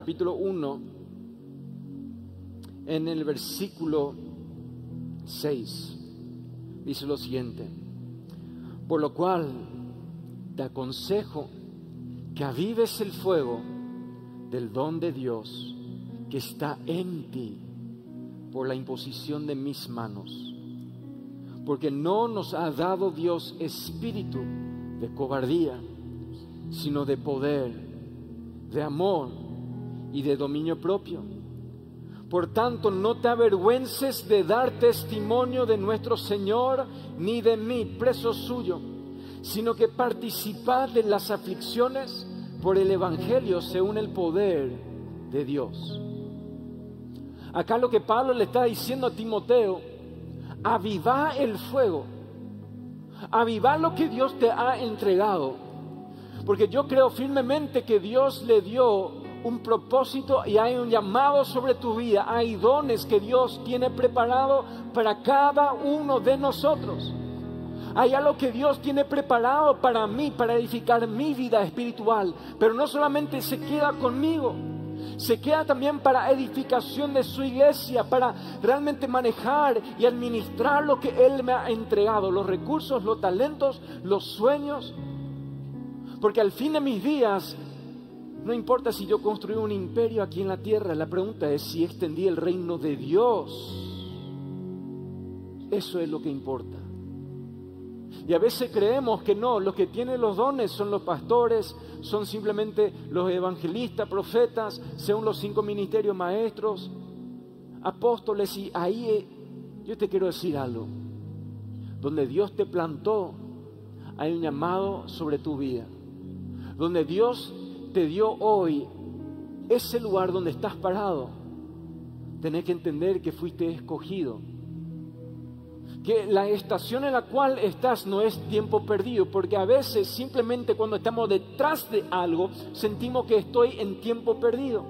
Capítulo 1, en el versículo 6, dice lo siguiente: por lo cual te aconsejo que avives el fuego del don de Dios que está en ti por la imposición de mis manos, porque no nos ha dado Dios espíritu de cobardía, sino de poder, de amor y de dominio propio. Por tanto, no te avergüences de dar testimonio de nuestro Señor, ni de mí, preso suyo, sino que participad de las aflicciones por el Evangelio según el poder de Dios. Acá lo que Pablo le está diciendo a Timoteo: avivá el fuego, avivá lo que Dios te ha entregado, porque yo creo firmemente que Dios le dio un propósito y hay un llamado sobre tu vida. Hay dones que Dios tiene preparado para cada uno de nosotros. Hay algo que Dios tiene preparado para mí, para edificar mi vida espiritual. Pero no solamente se queda conmigo, se queda también para edificación de su iglesia, para realmente manejar y administrar lo que Él me ha entregado, los recursos, los talentos, los sueños. Porque al fin de mis días, no importa si yo construí un imperio aquí en la tierra, la pregunta es si extendí el reino de Dios. Eso es lo que importa. Y a veces creemos que no, los que tienen los dones son los pastores, son simplemente los evangelistas, profetas, según los 5 ministerios, maestros, apóstoles. Y ahí yo te quiero decir algo: donde Dios te plantó, hay un llamado sobre tu vida. Donde Dios te dio hoy ese lugar donde estás parado, tenés que entender que fuiste escogido, que la estación en la cual estás no es tiempo perdido, porque a veces simplemente cuando estamos detrás de algo sentimos que estoy en tiempo perdido.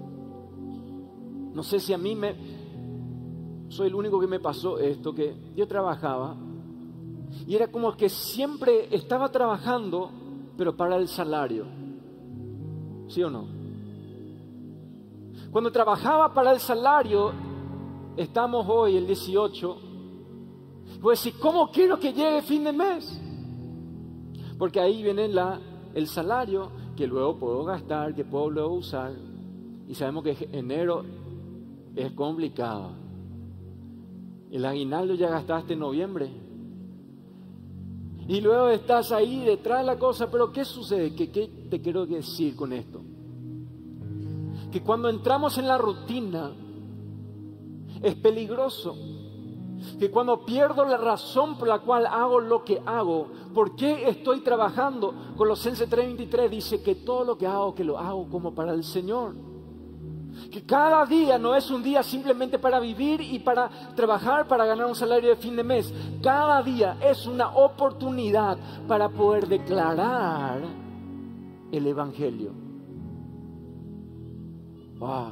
No sé si a mí soy el único que me pasó esto, que yo trabajaba y era como que siempre estaba trabajando, pero para el salario. ¿Sí o no? Cuando trabajaba para el salario, estamos hoy el 18, pues decir, ¿cómo quiero que llegue fin de mes? Porque ahí viene el salario que luego puedo gastar, que puedo luego usar. Y sabemos que enero es complicado. El aguinaldo ya gastaste en noviembre. Y luego estás ahí detrás de la cosa. Pero ¿qué sucede? ¿Qué te quiero decir con esto? Que cuando entramos en la rutina es peligroso. Que cuando pierdo la razón por la cual hago lo que hago, ¿por qué estoy trabajando? Colosenses 3:23 dice que todo lo que lo hago como para el Señor. Que cada día no es un día simplemente para vivir y para trabajar, para ganar un salario de fin de mes. Cada día es una oportunidad para poder declarar el Evangelio. Wow.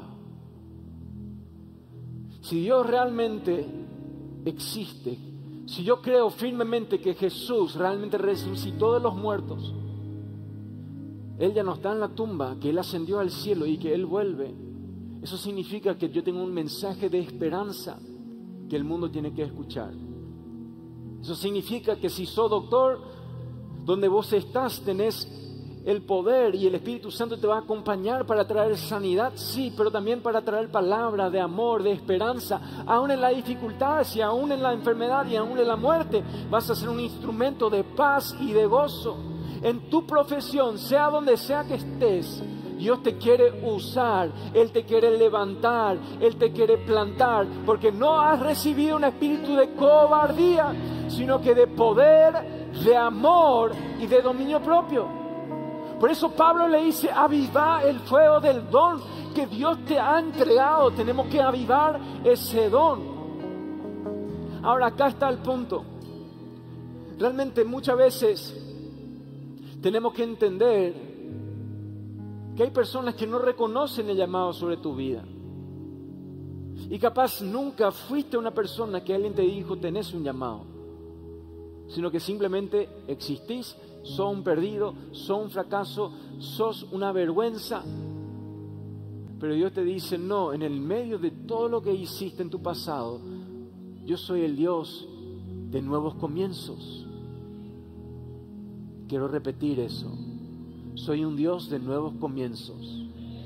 Si Dios realmente existe, si yo creo firmemente que Jesús realmente resucitó de los muertos, Él ya no está en la tumba, que Él ascendió al cielo y que Él vuelve. Eso significa que yo tengo un mensaje de esperanza que el mundo tiene que escuchar. Eso significa que si sos doctor, donde vos estás tenés el poder y el Espíritu Santo te va a acompañar para traer sanidad, sí, pero también para traer palabra de amor, de esperanza. Aún en la dificultad, y aún en la enfermedad y aún en la muerte, vas a ser un instrumento de paz y de gozo. En tu profesión, sea donde sea que estés, Dios te quiere usar, Él te quiere levantar, Él te quiere plantar, porque no has recibido un espíritu de cobardía, sino que de poder, de amor y de dominio propio. Por eso Pablo le dice: avivá el fuego del don que Dios te ha entregado. Tenemos que avivar ese don. Ahora acá está el punto. Realmente muchas veces tenemos que entender que hay personas que no reconocen el llamado sobre tu vida. Y capaz nunca fuiste una persona que alguien te dijo: tenés un llamado. Sino que simplemente existís, sos un perdido, sos un fracaso, sos una vergüenza. Pero Dios te dice, no, en el medio de todo lo que hiciste en tu pasado, yo soy el Dios de nuevos comienzos. Quiero repetir eso. Soy un Dios de nuevos comienzos.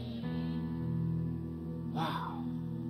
Wow.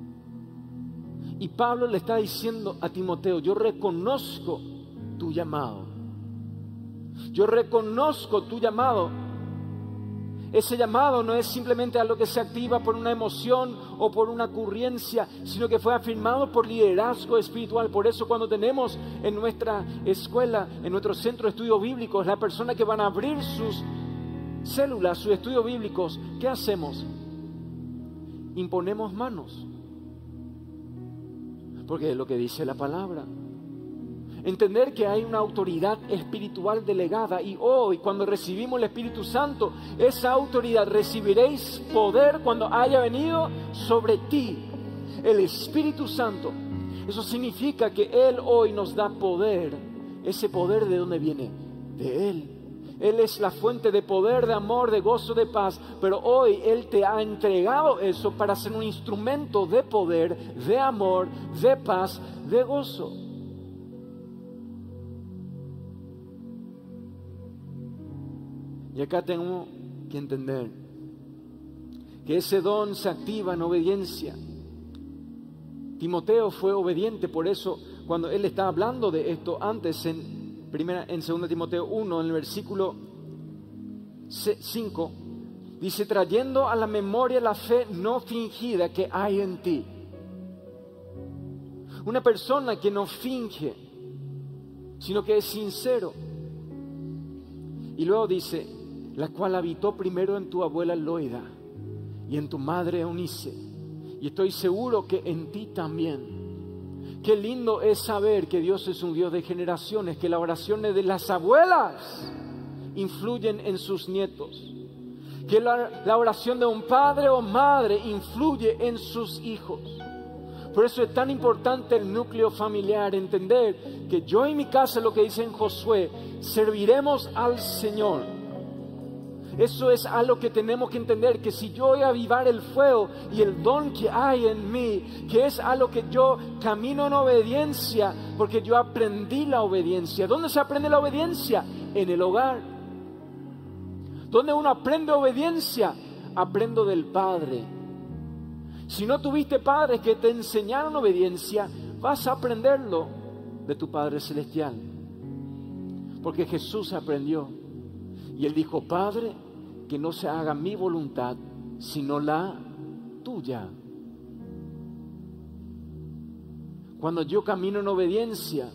Y Pablo le está diciendo a Timoteo, yo reconozco tu llamado. Yo reconozco tu llamado. Ese llamado no es simplemente algo que se activa por una emoción o por una ocurrencia, sino que fue afirmado por liderazgo espiritual. Por eso cuando tenemos en nuestra escuela, en nuestro centro de estudios bíblicos, las personas que van a abrir sus células, sus estudios bíblicos, ¿qué hacemos? Imponemos manos. Porque es lo que dice la palabra. Entender que hay una autoridad espiritual delegada, y hoy cuando recibimos el Espíritu Santo, esa autoridad recibiréis poder cuando haya venido sobre ti el Espíritu Santo. Eso significa que Él hoy nos da poder. Ese poder, ¿de dónde viene? De Él. Él es la fuente de poder, de amor, de gozo, de paz. Pero hoy Él te ha entregado eso para ser un instrumento de poder, de amor, de paz, de gozo. Y acá tengo que entender que ese don se activa en obediencia. Timoteo fue obediente, por eso cuando él está hablando de esto antes en 2 Timoteo 1, en el versículo 5, dice, trayendo a la memoria la fe no fingida que hay en ti. Una persona que no finge, sino que es sincero. Y luego dice, la cual habitó primero en tu abuela Loida y en tu madre Eunice, y estoy seguro que en ti también. Qué lindo es saber que Dios es un Dios de generaciones, que las oraciones de las abuelas influyen en sus nietos, que la oración de un padre o madre influye en sus hijos. Por eso es tan importante el núcleo familiar, entender que yo y mi casa, lo que dice en Josué, serviremos al Señor. Eso es algo que tenemos que entender, que si yo voy a avivar el fuego y el don que hay en mí, que es algo que yo camino en obediencia, porque yo aprendí la obediencia. ¿Dónde se aprende la obediencia? En el hogar. ¿Dónde uno aprende obediencia? Aprendo del Padre. Si no tuviste padres que te enseñaron obediencia, vas a aprenderlo de tu Padre Celestial. Porque Jesús aprendió. Y Él dijo, Padre, que no se haga mi voluntad, sino la tuya. Cuando yo camino en obediencia,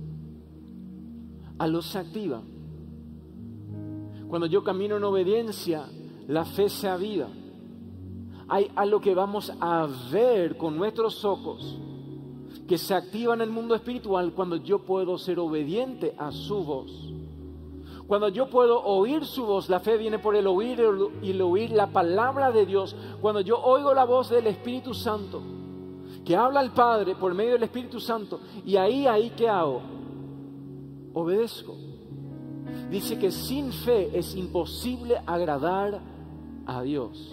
a los se activa. Cuando yo camino en obediencia, la fe se aviva. Hay algo que vamos a ver con nuestros ojos que se activa en el mundo espiritual cuando yo puedo ser obediente a su voz. Cuando yo puedo oír su voz, la fe viene por el oír y el oír la palabra de Dios. Cuando yo oigo la voz del Espíritu Santo, que habla el Padre por medio del Espíritu Santo, y ahí ¿qué hago? Obedezco. Dice que sin fe es imposible agradar a Dios.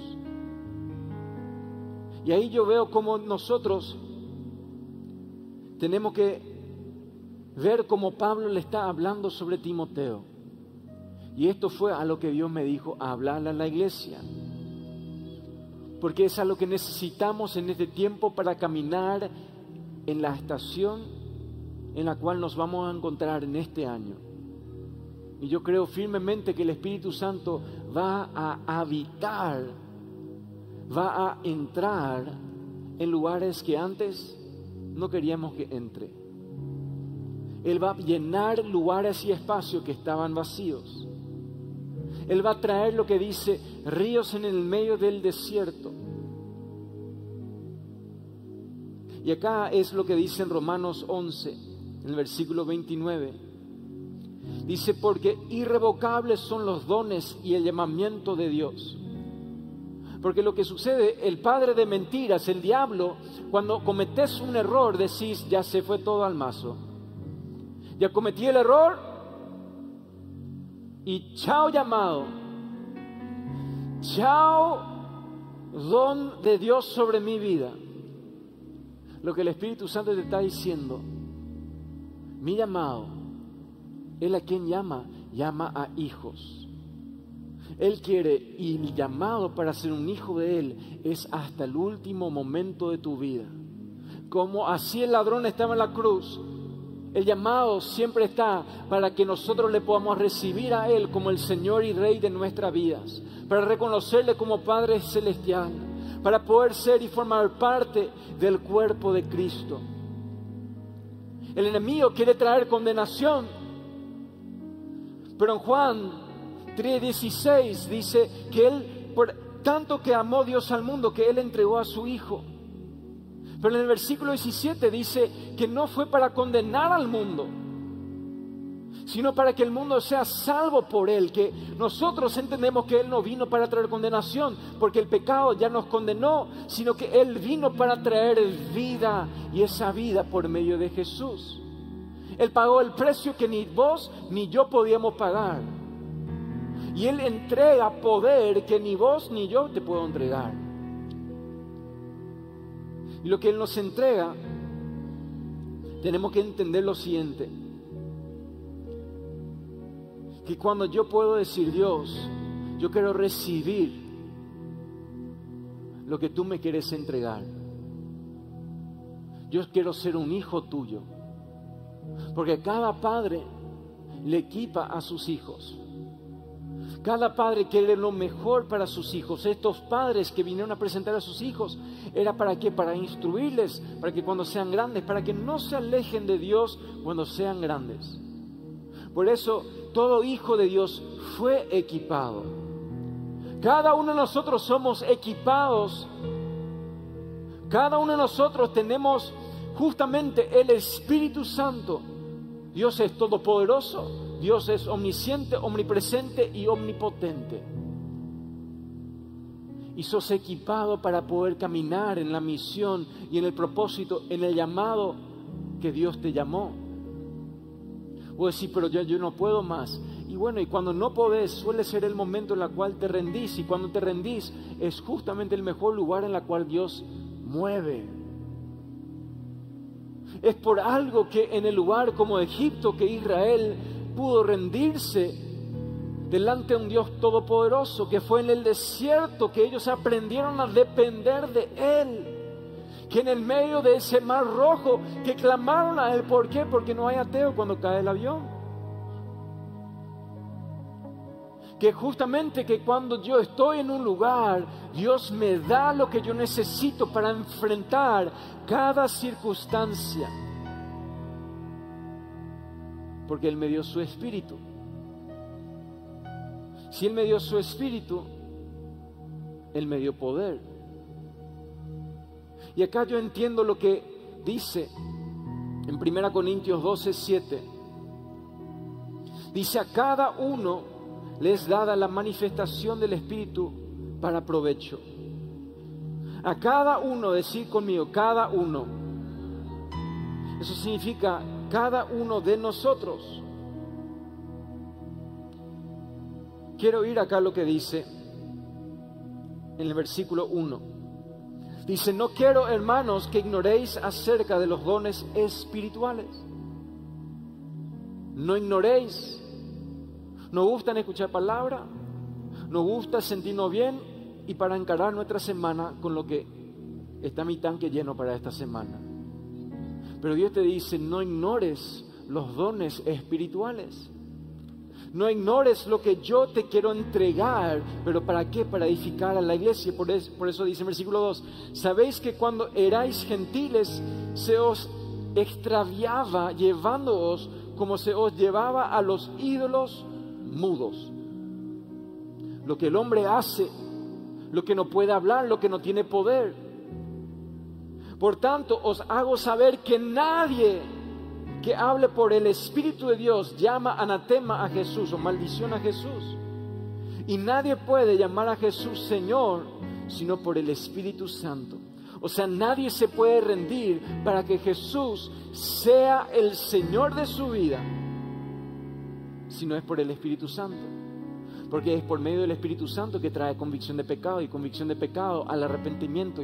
Y ahí yo veo cómo nosotros tenemos que ver cómo Pablo le está hablando sobre Timoteo. Y esto fue a lo que Dios me dijo, a hablarle a la iglesia. Porque es a lo que necesitamos en este tiempo para caminar en la estación en la cual nos vamos a encontrar en este año. Y yo creo firmemente que el Espíritu Santo va a habitar, va a entrar en lugares que antes no queríamos que entre. Él va a llenar lugares y espacios que estaban vacíos. Él va a traer lo que dice ríos en el medio del desierto. Y acá es lo que dice en Romanos 11, en el versículo 29. Dice, porque irrevocables son los dones y el llamamiento de Dios. Porque lo que sucede, el padre de mentiras, el diablo, cuando cometes un error, decís, ya se fue todo al mazo. Ya cometí el error y chao llamado, chao don de Dios sobre mi vida, lo que el Espíritu Santo te está diciendo, mi llamado, Él a quien llama a hijos. Él quiere, y el llamado para ser un hijo de Él es hasta el último momento de tu vida. Como así el ladrón estaba en la cruz, el llamado siempre está para que nosotros le podamos recibir a Él como el Señor y Rey de nuestras vidas, para reconocerle como Padre Celestial, para poder ser y formar parte del cuerpo de Cristo. El enemigo quiere traer condenación, pero en Juan 3:16 dice que Él, por tanto que amó Dios al mundo, que Él entregó a su Hijo. Pero en el versículo 17 dice que no fue para condenar al mundo, sino para que el mundo sea salvo por Él, que nosotros entendemos que Él no vino para traer condenación, porque el pecado ya nos condenó, sino que Él vino para traer vida, y esa vida por medio de Jesús. Él pagó el precio que ni vos ni yo podíamos pagar, y Él entrega poder que ni vos ni yo te puedo entregar. Y lo que Él nos entrega, tenemos que entender lo siguiente: que cuando yo puedo decir, Dios, yo quiero recibir lo que tú me quieres entregar, yo quiero ser un hijo tuyo, porque cada padre le equipa a sus hijos. Cada padre quiere lo mejor para sus hijos. Estos padres que vinieron a presentar a sus hijos, ¿era para qué? Para instruirles, para que cuando sean grandes, para que no se alejen de Dios cuando sean grandes. Por eso, todo hijo de Dios fue equipado. Cada uno de nosotros somos equipados. Cada uno de nosotros tenemos justamente el Espíritu Santo. Dios es todopoderoso. Dios es omnisciente, omnipresente y omnipotente. Y sos equipado para poder caminar en la misión y en el propósito, en el llamado que Dios te llamó. Vos decís, pero yo no puedo más. Y bueno, y cuando no podés, suele ser el momento en el cual te rendís. Y cuando te rendís, es justamente el mejor lugar en el cual Dios mueve. Es por algo que en el lugar como Egipto, que Israel pudo rendirse delante de un Dios todopoderoso, que fue en el desierto que ellos aprendieron a depender de Él, que en el medio de ese mar rojo que clamaron a Él. ¿Por qué? Porque no hay ateo cuando cae el avión. Que justamente que cuando yo estoy en un lugar, Dios me da lo que yo necesito para enfrentar cada circunstancia, porque Él me dio su Espíritu. Si Él me dio su Espíritu, Él me dio poder. Y acá yo entiendo lo que dice en 1 Corintios 12:7. Dice, a cada uno les dada la manifestación del Espíritu para provecho. A cada uno, decir conmigo, cada uno. Eso significa cada uno de nosotros. Quiero ir acá a lo que dice en el versículo 1. Dice, no quiero, hermanos, que ignoréis acerca de los dones espirituales. No ignoréis. Nos gustan escuchar palabra, nos gusta sentirnos bien y para encarar nuestra semana con lo que está mi tanque lleno para esta semana. Pero Dios te dice, no ignores los dones espirituales. No ignores lo que yo te quiero entregar. ¿Pero para qué? Para edificar a la iglesia. Por eso dice en versículo 2, sabéis que cuando erais gentiles se os extraviaba llevándoos como se os llevaba a los ídolos mudos. Lo que el hombre hace, lo que no puede hablar, lo que no tiene poder. Por tanto, os hago saber que nadie que hable por el Espíritu de Dios llama anatema a Jesús o maldición a Jesús. Y nadie puede llamar a Jesús Señor sino por el Espíritu Santo. O sea, nadie se puede rendir para que Jesús sea el Señor de su vida si no es por el Espíritu Santo. Porque es por medio del Espíritu Santo que trae convicción de pecado y convicción de pecado al arrepentimiento